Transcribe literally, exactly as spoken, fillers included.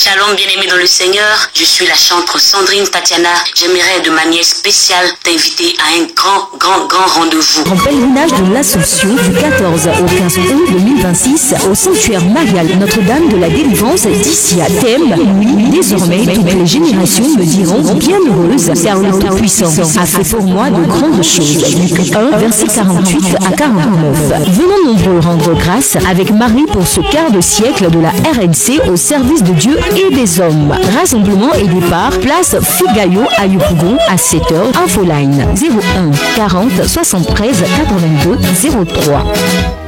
Shalom bien-aimé dans le Seigneur, je suis la chanteuse Sandrine Tatiana. J'aimerais de manière spéciale t'inviter à un grand, grand, grand rendez-vous. En pèlerinage de l'Assomption du quatorze au quinze août deux mille vingt-six au sanctuaire marial Notre-Dame de la Délivrance d'ici à Thème. Oui, désormais, toutes les générations me diront bienheureuse, car le Tout-Puissant a fait pour moi de grandes choses. Luc un, verset quarante-huit à quarante-neuf. Venons nombreux rendre grâce avec Marie pour ce quart de siècle de la R N C au service de Dieu et des hommes. Rassemblement et départ, place Figayo à Yopougon à sept heures. Infoline zéro un quarante soixante-treize quatre-vingt-deux zéro trois.